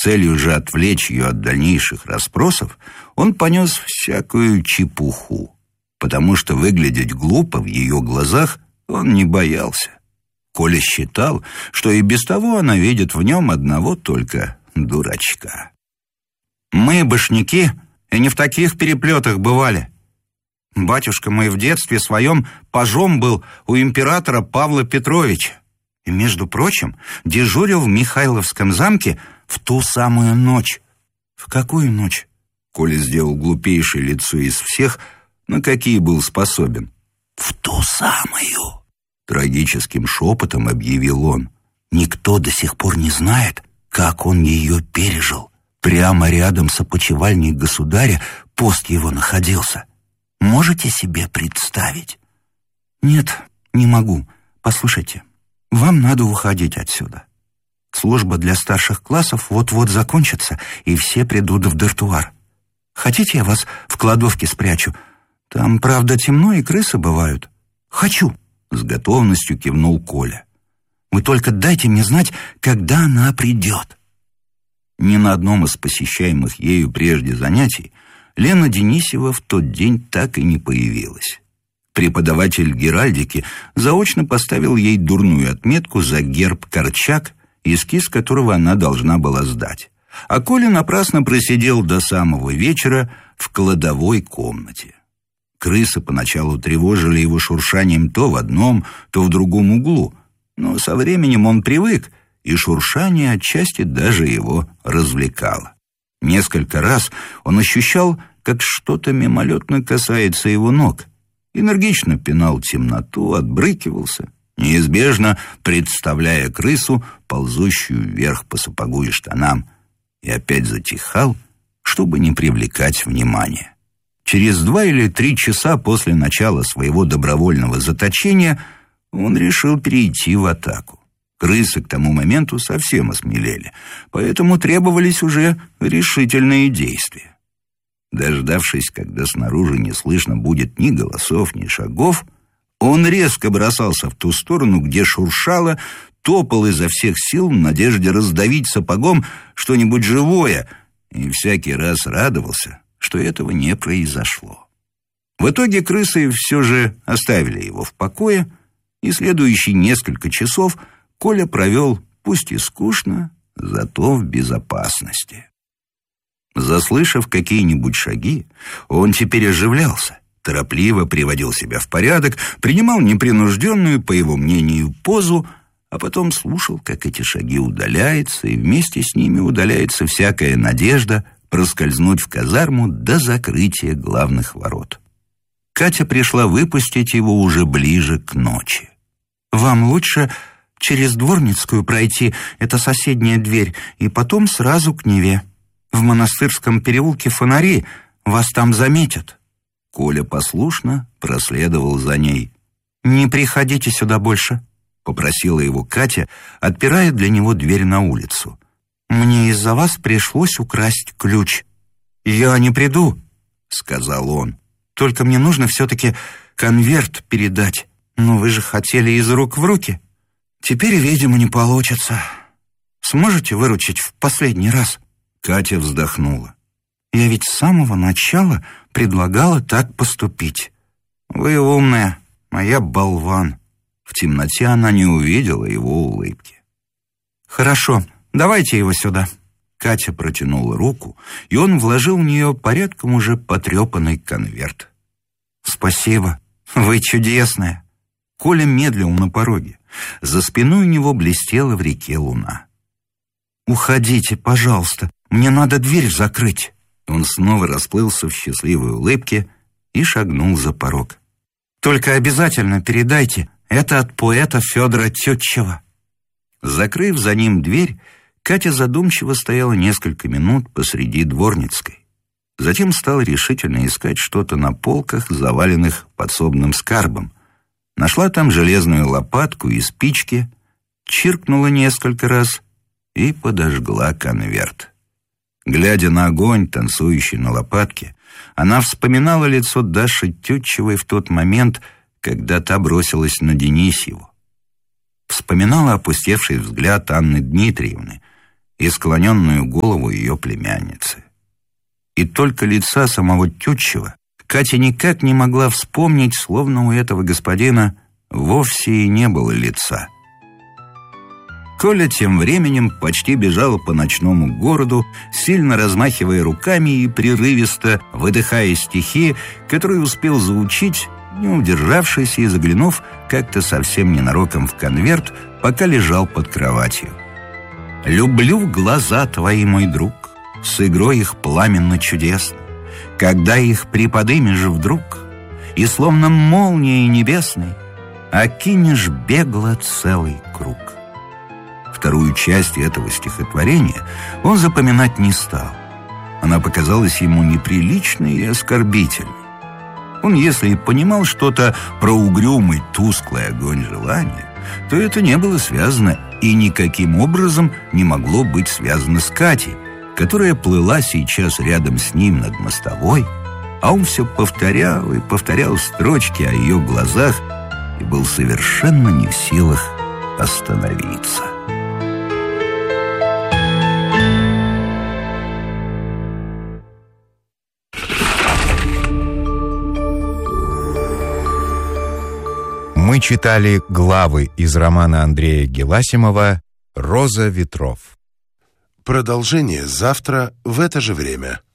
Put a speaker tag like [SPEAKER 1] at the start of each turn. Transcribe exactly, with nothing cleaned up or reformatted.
[SPEAKER 1] целью же отвлечь ее от дальнейших расспросов, он понес всякую чепуху, потому что выглядеть глупо в ее глазах он не боялся. Коля считал, что и без того она видит в нем одного только дурачка. «Мы, башняки, и не в таких переплетах бывали. Батюшка мой в детстве своем пажом был у императора Павла Петровича. И, между прочим, дежурил в Михайловском замке в ту самую ночь». «В какую ночь?» Коля сделал глупейшее лицо из всех, на какие был способен. «В ту самую», — трагическим шепотом объявил он. «Никто до сих пор не знает, как он ее пережил. Прямо рядом с опочивальней государя пост его находился. Можете себе представить?» «Нет, не могу. Послушайте, вам надо уходить отсюда. Служба для старших классов вот-вот закончится, и все придут в дартуар. Хотите, я вас в кладовке спрячу? Там, правда, темно, и крысы бывают». «Хочу», — с готовностью кивнул Коля. «Вы только дайте мне знать, когда она придет». Ни на одном из посещаемых ею прежде занятий Лена Денисева в тот день так и не появилась. Преподаватель геральдики заочно поставил ей дурную отметку за герб Корчак, эскиз которого она должна была сдать. А Коля напрасно просидел до самого вечера в кладовой комнате. Крысы поначалу тревожили его шуршанием то в одном, то в другом углу, но со временем он привык, и шуршание отчасти даже его развлекало. Несколько раз он ощущал, как что-то мимолетно касается его ног, энергично пинал темноту, отбрыкивался, неизбежно представляя крысу, ползущую вверх по сапогу и штанам, и опять затихал, чтобы не привлекать внимания. Через два или три часа после начала своего добровольного заточения он решил перейти в атаку. Крысы к тому моменту совсем осмелели, поэтому требовались уже решительные действия. Дождавшись, когда снаружи не слышно будет ни голосов, ни шагов, он резко бросался в ту сторону, где шуршало, топал изо всех сил в надежде раздавить сапогом что-нибудь живое, и всякий раз радовался, что этого не произошло. В итоге крысы все же оставили его в покое, и следующие несколько часов Коля провел, пусть и скучно, зато в безопасности. Заслышав какие-нибудь шаги, он теперь оживлялся, торопливо приводил себя в порядок, принимал непринужденную, по его мнению, позу, а потом слушал, как эти шаги удаляются, и вместе с ними удаляется всякая надежда проскользнуть в казарму до закрытия главных ворот. Катя пришла выпустить его уже ближе к ночи. «Вам лучше через Дворницкую пройти, это соседняя дверь, и потом сразу к Неве. В монастырском переулке фонари, вас там заметят». Коля послушно проследовал за ней. «Не приходите сюда больше», — попросила его Катя, отпирая для него дверь на улицу. «Мне из-за вас пришлось украсть ключ». «Я не приду», — сказал он. «Только мне нужно все-таки конверт передать. Но вы же хотели из рук в руки. Теперь, видимо, не получится. Сможете выручить в последний раз?» Катя вздохнула. «Я ведь с самого начала предлагала так поступить. Вы умная, а я болван». В темноте она не увидела его улыбки. «Хорошо, давайте его сюда». Катя протянула руку, и он вложил в нее порядком уже потрепанный конверт. «Спасибо, вы чудесная». Коля медлил на пороге. За спиной у него блестела в реке луна. «Уходите, пожалуйста, мне надо дверь закрыть». Он снова расплылся в счастливой улыбке и шагнул за порог. «Только обязательно передайте, это от поэта Федора Тютчева». Закрыв за ним дверь, Катя задумчиво стояла несколько минут посреди Дворницкой. Затем стала решительно искать что-то на полках, заваленных подсобным скарбом. Нашла там железную лопатку и спички, чиркнула несколько раз и подожгла конверт. Глядя на огонь, танцующий на лопатке, она вспоминала лицо Даши Тютчевой в тот момент, когда та бросилась на Денисьеву. Вспоминала опустевший взгляд Анны Дмитриевны и склоненную голову ее племянницы. И только лица самого Тютчева Катя никак не могла вспомнить, словно у этого господина вовсе и не было лица. Коля тем временем почти бежал по ночному городу, сильно размахивая руками и прерывисто выдыхая стихи, которые успел заучить, не удержавшись и заглянув как-то совсем ненароком в конверт, пока лежал под кроватью. «Люблю глаза твои, мой друг, с игрой их пламенно чудесно, когда их приподымешь вдруг, и словно молнией небесной окинешь бегло целый круг». Вторую часть этого стихотворения он запоминать не стал. Она показалась ему неприличной и оскорбительной. Он, если и понимал что-то про угрюмый тусклый огонь желания, то это не было связано и никаким образом не могло быть связано с Катей, которая плыла сейчас рядом с ним над мостовой, а он все повторял и повторял строчки о ее глазах и был совершенно не в силах остановиться.
[SPEAKER 2] Мы читали главы из романа Андрея Геласимова «Роза ветров».
[SPEAKER 3] Продолжение завтра в это же время.